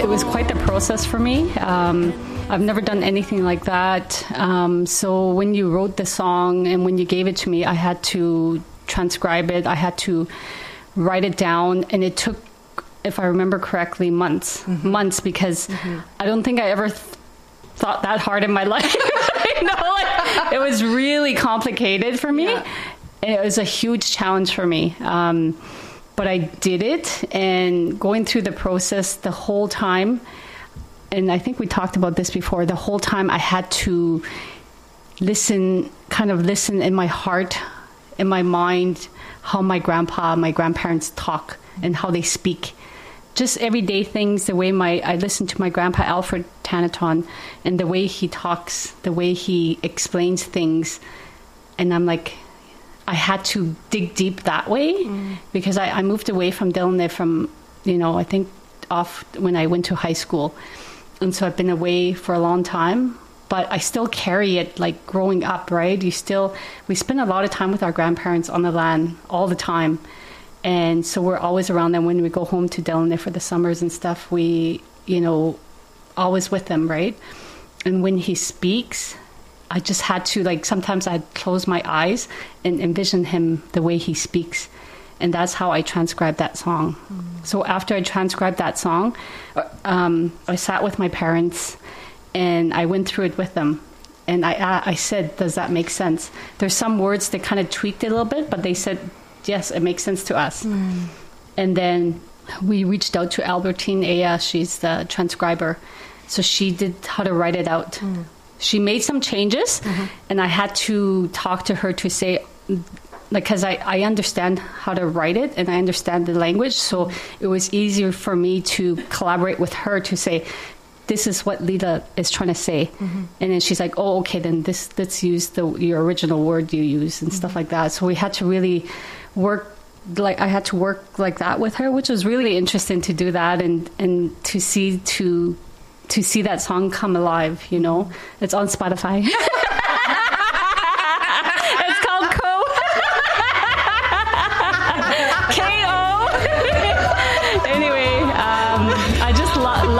It was quite the process for me. I've never done anything like that. So when you wrote the song and when you gave it to me, I had to transcribe it. I had to write it down. And it took, if I remember correctly, months because I don't think I ever thought that hard in my life. It was really complicated for me. Yeah. And it was a huge challenge for me. But I did it, and going through the process the whole time, and I think we talked about this before, the whole time I had to listen in my heart, in my mind, how my grandparents talk and how they speak. Just everyday things, the way I listen to my grandpa, Alfred Tanaton, and the way he talks, the way he explains things. And I'm like, I had to dig deep that way because I moved away from Delaunay from, I think off when I went to high school. And so I've been away for a long time, but I still carry it like growing up, right? We spend a lot of time with our grandparents on the land all the time. And so we're always around them. When we go home to Delaunay for the summers and stuff, we, always with them, right? And when he speaks, I just had to, sometimes I'd close my eyes and envision him the way he speaks. And that's how I transcribed that song. So after I transcribed that song, I sat with my parents and I went through it with them. And I said, does that make sense? There's some words that kind of tweaked it a little bit, but they said, yes, it makes sense to us. And then we reached out to Albertine Aya. She's the transcriber. So she did how to write it out. She made some changes, and I had to talk to her to say, because I understand how to write it, and I understand the language, so it was easier for me to collaborate with her to say, this is what Lita is trying to say. And then she's like, oh, okay, then let's use your original word you use and stuff like that. So we had to really work, I had to work like that with her, which was really interesting to do that and to see that song come alive, It's on Spotify.